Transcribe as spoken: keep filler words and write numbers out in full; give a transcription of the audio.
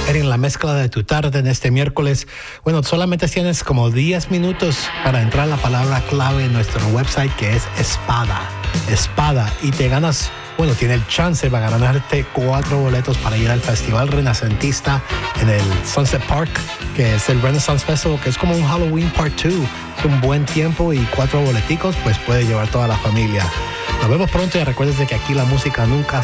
en la mezcla de tu tarde en este miércoles. Bueno, solamente tienes como diez minutos para entrar a la palabra clave en nuestro website, que es espada. Espada. Y te ganas, bueno, tiene el chance para ganarte cuatro boletos para ir al Festival Renacentista en el Sunset Park, que es el Renaissance Festival, que es como un Halloween Part dos. Es un buen tiempo y cuatro boleticos, pues puede llevar toda la familia. Nos vemos pronto y recuerden que aquí la música nunca